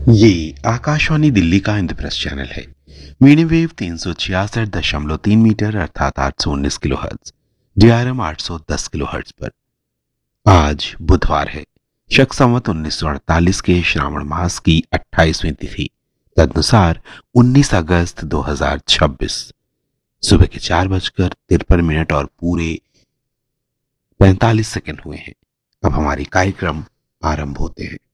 ये आकाशवाणी दिल्ली का इंद्रप्रस्थ चैनल है। मीडियम वेव 366.3 मीटर अर्थात 819 किलोहर्ट्ज, DRM 810 किलोहर्ट्ज पर। आज बुधवार है, शक संवत 1948 के श्रावण मास की 28वीं तिथि, तदनुसार 19 अगस्त 2026। सुबह के 4:53 और पूरे 45 सेकंड हुए हैं। अब हमारे कार्यक्रम आरंभ होते हैं।